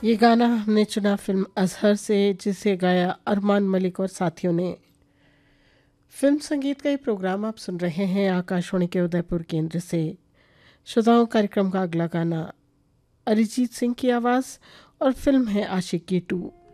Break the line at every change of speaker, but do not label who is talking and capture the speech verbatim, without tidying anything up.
ये गाना हमने चुना फिल्म अजहर से, जिसे गाया अरमान मलिक और साथियों ने। फिल्म संगीत का ये प्रोग्राम आप सुन रहे हैं आकाशवाणी के उदयपुर केंद्र से। श्रोताओं, कार्यक्रम का अगला गाना अरिजीत सिंह की आवाज़ और फिल्म है आशिकी टू।